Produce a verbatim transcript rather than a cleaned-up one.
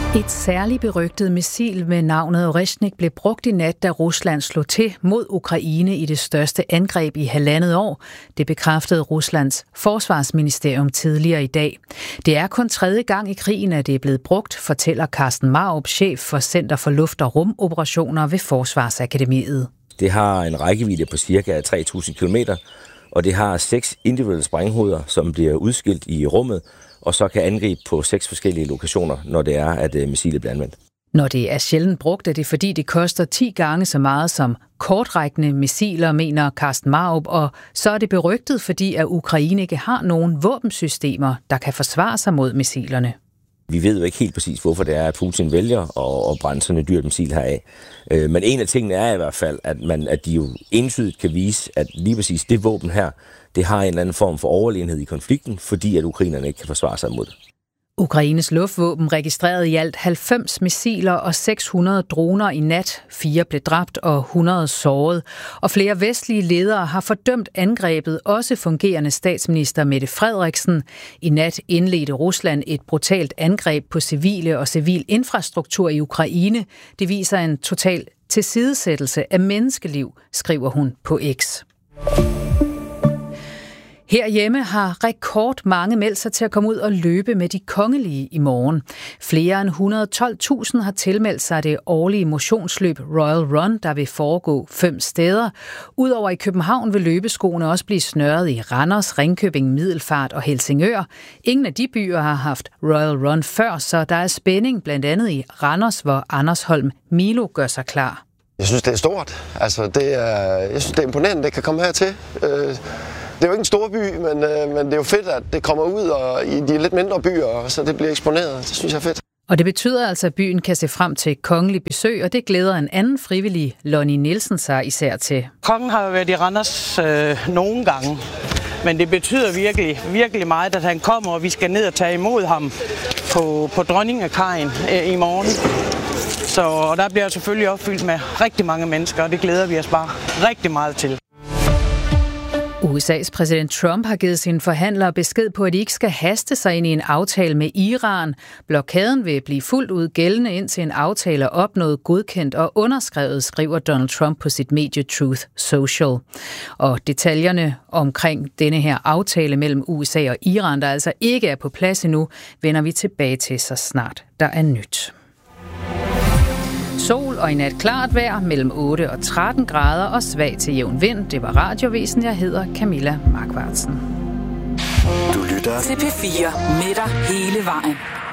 Et særligt berygtet missil med navnet Oreshnik blev brugt i nat, da Rusland slog til mod Ukraine i det største angreb i halvandet år. Det bekræftede Ruslands forsvarsministerium tidligere i dag. Det er kun tredje gang i krigen, at det er blevet brugt, fortæller Carsten Marup, chef for Center for Luft- og Rumoperationer ved Forsvarsakademiet. Det har en rækkevidde på cirka tre tusind kilometer, og det har seks individuelle sprænghoveder, som bliver udskilt i rummet, og så kan angribe på seks forskellige lokationer, når det er, at missilet bliver anvendt. Når det er sjældent brugt, er det fordi det koster ti gange så meget som kortrækkende missiler, mener Carsten Marup, og så er det berygtet, fordi at Ukraine ikke har nogen våbensystemer, der kan forsvare sig mod missilerne. Vi ved jo ikke helt præcis, hvorfor det er, at Putin vælger at, at brænde sådan et dyrt missil heraf. Men en af tingene er i hvert fald, at, man, at de jo entydigt kan vise, at lige præcis det våben her, det har en eller anden form for overlegenhed i konflikten, fordi at ukrainerne ikke kan forsvare sig mod det. Ukraines luftvåben registrerede i alt halvfems missiler og seks hundrede droner i nat. Fire blev dræbt og hundrede såret. Og flere vestlige ledere har fordømt angrebet, også fungerende statsminister Mette Frederiksen. I nat indledte Rusland et brutalt angreb på civile og civil infrastruktur i Ukraine. Det viser en total tilsidesættelse af menneskeliv, skriver hun på X. Herhjemme har rekordmange meldt sig til at komme ud og løbe med de kongelige i morgen. Flere end et hundrede og tolv tusind har tilmeldt sig det årlige motionsløb Royal Run, der vil foregå fem steder. Udover i København vil løbeskoene også blive snørret i Randers, Ringkøbing, Middelfart og Helsingør. Ingen af de byer har haft Royal Run før, så der er spænding blandt andet i Randers, hvor Anders Holm Milo gør sig klar. Jeg synes, det er stort. Altså, det er, jeg synes, det er imponerende, det kan komme hertil. Øh Det er jo ikke en stor by, men, øh, men det er jo fedt, at det kommer ud og i de lidt mindre byer, så det bliver eksponeret. Det synes jeg er fedt. Og det betyder altså, at byen kan se frem til kongelig besøg, og det glæder en anden frivillig, Lonnie Nielsen, sig især til. Kongen har jo været i Randers øh, nogle gange, men det betyder virkelig, virkelig meget, at han kommer, og vi skal ned og tage imod ham på, på Dronningekajen øh, i morgen. Så og der bliver selvfølgelig opfyldt med rigtig mange mennesker, og det glæder vi os bare rigtig meget til. U S A's præsident Trump har givet sine forhandlere besked på, at de ikke skal haste sig ind i en aftale med Iran. Blokaden vil blive fuldt ud gældende, indtil en aftale er opnået, godkendt og underskrevet, skriver Donald Trump på sit medie Truth Social. Og detaljerne omkring denne her aftale mellem U S A og Iran, der altså ikke er på plads endnu, vender vi tilbage til så snart der er nyt. Sol og i nat klart vejr mellem otte og tretten grader og svag til jævn vind. Det var Radiovisen. Jeg hedder Camilla Markvartsen. Du lytter til P fire med dig hele vejen.